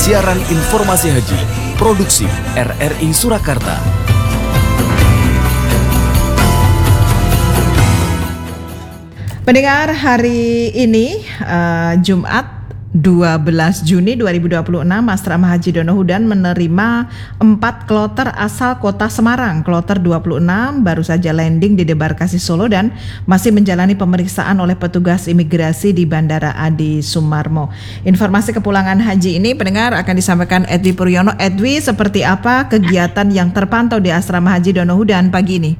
Siaran Informasi Haji, Produksi RRI Surakarta. Pendengar, hari ini Jumat 12 Juni 2026, Asrama Haji Donohudan menerima 4 kloter asal kota Semarang. Kloter 26 baru saja landing di Debarkasi Solo dan masih menjalani pemeriksaan oleh petugas imigrasi di Bandara Adi Sumarmo. Informasi kepulangan haji ini, pendengar, akan disampaikan Edwi Puryono. Edwi, seperti apa kegiatan yang terpantau di Asrama Haji Donohudan pagi ini?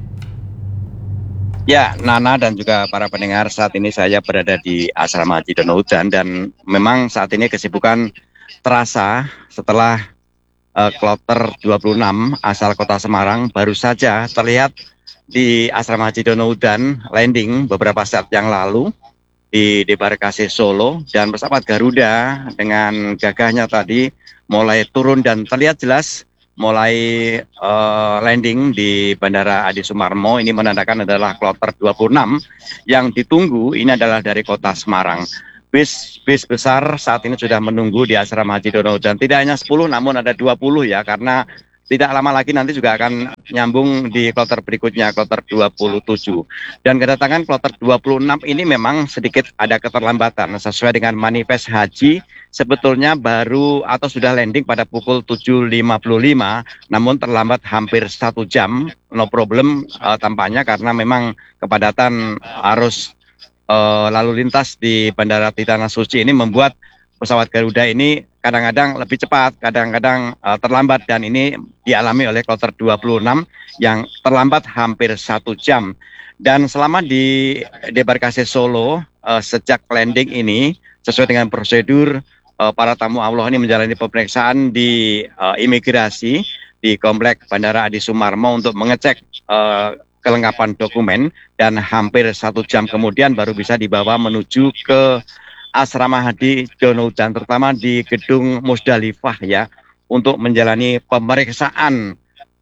Ya, Nana dan juga para pendengar, saat ini saya berada di Asrama Haji Donohudan dan memang saat ini kesibukan terasa setelah kloter 26 asal kota Semarang baru saja terlihat di Asrama Haji Donohudan landing beberapa saat yang lalu di Debarkasi Solo, dan pesawat Garuda dengan gagahnya tadi mulai turun dan terlihat jelas mulai landing di Bandara Adi Sumarmo. Ini menandakan adalah kloter 26 yang ditunggu ini adalah dari kota Semarang. Bis besar saat ini sudah menunggu di Asrama Haji Donohudan. Tidak hanya 10 namun ada 20 ya, karena tidak lama lagi nanti juga akan nyambung di kloter berikutnya, kloter 27. Dan kedatangan kloter 26 ini memang sedikit ada keterlambatan. Sesuai dengan manifest haji, sebetulnya baru atau sudah landing pada pukul 7.55, namun terlambat hampir 1 jam. No problem tampaknya, karena memang kepadatan arus lalu lintas di Bandara di Tanah Suci ini membuat pesawat Garuda ini kadang-kadang lebih cepat, kadang-kadang terlambat, dan ini dialami oleh kloter 26 yang terlambat hampir 1 jam. Dan selama di Debarkasi Solo, sejak landing ini, sesuai dengan prosedur, para tamu Allah ini menjalani pemeriksaan di imigrasi di Komplek Bandara Adi Sumarmo untuk mengecek kelengkapan dokumen, dan hampir 1 jam kemudian baru bisa dibawa menuju ke Asrama Haji Donohudan, terutama di gedung Musdalifah ya, untuk menjalani pemeriksaan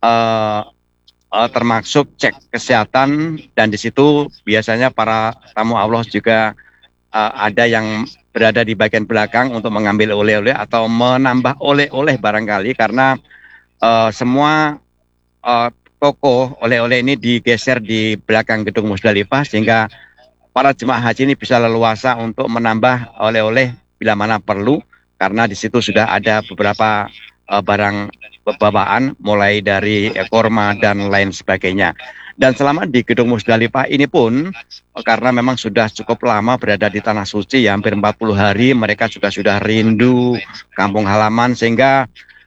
termasuk cek kesehatan. Dan di situ biasanya para tamu Allah juga ada yang berada di bagian belakang untuk mengambil oleh-oleh atau menambah oleh-oleh barangkali, karena semua toko oleh-oleh ini digeser di belakang gedung Musdalifah, sehingga para jemaah haji ini bisa leluasa untuk menambah oleh-oleh bila mana perlu, karena di situ sudah ada beberapa barang bawaan mulai dari korma dan lain sebagainya. Dan selama di gedung Musdalifah ini pun, karena memang sudah cukup lama berada di Tanah Suci ya, hampir 40 hari, mereka juga sudah rindu kampung halaman, sehingga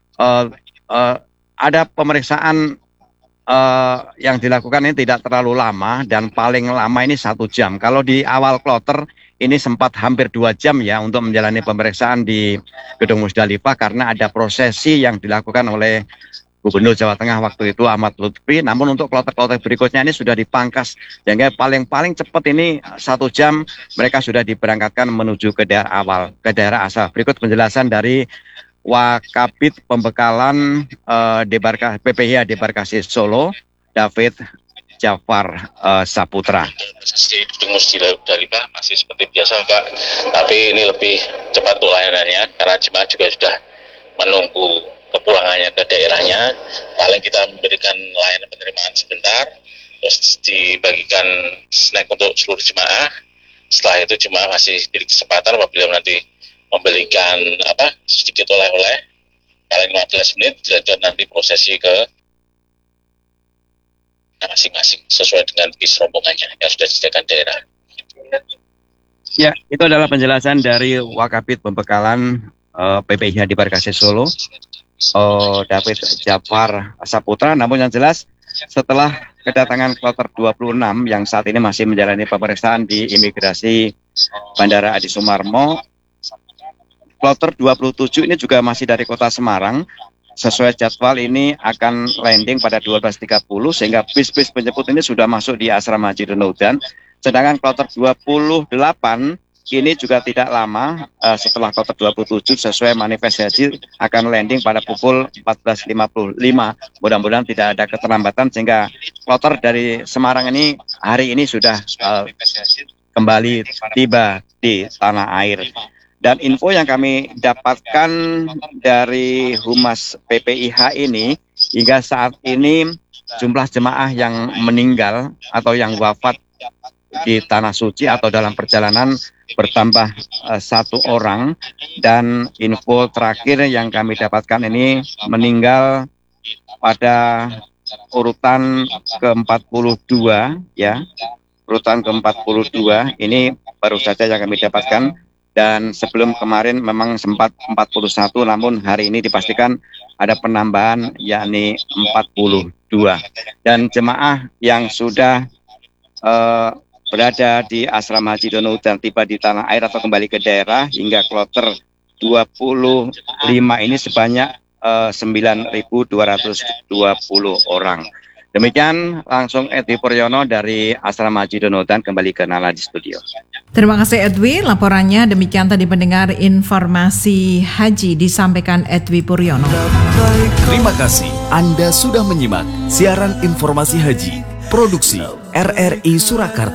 ada pemeriksaan yang dilakukan ini tidak terlalu lama, dan paling lama ini 1 jam. Kalau di awal kloter ini sempat hampir 2 jam ya untuk menjalani pemeriksaan di gedung Musdalifah, karena ada prosesi yang dilakukan oleh Gubernur Jawa Tengah waktu itu, Ahmad Lutfi. Namun untuk kloter-kloter berikutnya ini sudah dipangkas, sehingga paling cepat ini 1 jam mereka sudah diberangkatkan menuju ke daerah asal. Berikut penjelasan dari Wakabid Pembekalan PPH Debarkasi Solo, David Jafar Saputra. Gedung Musdalifah masih seperti biasa Pak, tapi ini lebih cepat pelayanannya karena jemaah juga sudah menunggu kepulangannya ke daerahnya. Paling kita memberikan layanan penerimaan sebentar, terus dibagikan snack untuk seluruh jemaah. Setelah itu jemaah masih diberi kesempatan apabila nanti membelikan sedikit oleh-oleh, paling 15 menit dilanjut nanti prosesi ke masing-masing sesuai dengan bis rombongannya yang sudah disediakan daerah. Ya, itu adalah penjelasan dari Wakabid Pembekalan PPIH Debarkasi Solo, David Jafar Saputra. Namun yang jelas, setelah kedatangan kloter 26 yang saat ini masih menjalani pemeriksaan di imigrasi Bandara Adi Sumarmo, kloter 27 ini juga masih dari kota Semarang. Sesuai jadwal ini akan landing pada 12.30, sehingga bis-bis penjemput ini sudah masuk di Asrama Haji Donohudan. Sedangkan kloter 28 ini juga tidak lama setelah kloter 27, sesuai manifest haji akan landing pada pukul 14.55. Mudah-mudahan tidak ada keterlambatan, sehingga kloter dari Semarang ini hari ini sudah kembali tiba di tanah air. Dan info yang kami dapatkan dari Humas PPIH ini, hingga saat ini jumlah jemaah yang meninggal atau yang wafat di Tanah Suci atau dalam perjalanan bertambah 1 orang. Dan info terakhir yang kami dapatkan ini meninggal pada urutan ke-42 ya. Urutan ke-42 ini baru saja yang kami dapatkan. Dan sebelum kemarin memang sempat 41, namun hari ini dipastikan ada penambahan yakni 42. Dan jemaah yang sudah berada di Asrama Haji Dono Udan tiba di tanah air atau kembali ke daerah hingga kloter 25 ini sebanyak 9.220 orang. Demikian langsung Edwi Puryono dari Asrama Haji Dono Udan kembali ke Nala di studio. Terima kasih Edwi, laporannya demikian tadi pendengar informasi haji disampaikan Edwi Puryono. Terima kasih Anda sudah menyimak siaran informasi haji produksi RRI Surakarta.